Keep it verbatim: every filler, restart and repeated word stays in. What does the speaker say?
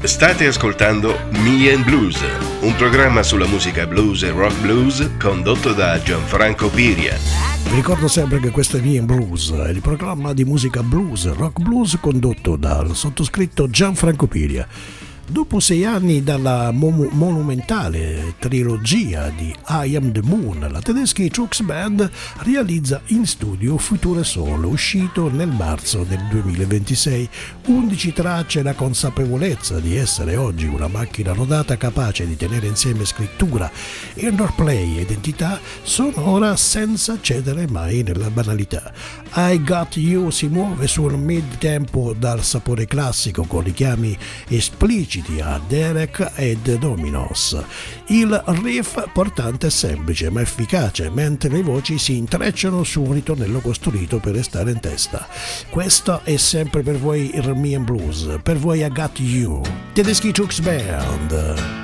State ascoltando Me and Blues, un programma sulla musica blues e rock blues condotto da Gianfranco Piria. Vi ricordo sempre che questo è Me and Blues, il programma di musica blues, rock blues condotto dal sottoscritto Gianfranco Piria. Dopo sei anni dalla mo- monumentale trilogia di I Am the Moon, la tedesca Trucks Band realizza in studio Future Soul, uscito nel marzo del duemilaventisei. undici tracce e la consapevolezza di essere oggi una macchina rodata capace di tenere insieme scrittura, interplay e identità sonora senza cedere mai nella banalità. I Got You si muove sul mid-tempo dal sapore classico con richiami espliciti a Derek ed Dominos. Il riff portante è semplice ma efficace, mentre le voci si intrecciano su un ritornello costruito per restare in testa. Questo è sempre per voi il Me and Blues, per voi I Got You, tedeschi Trucks Band.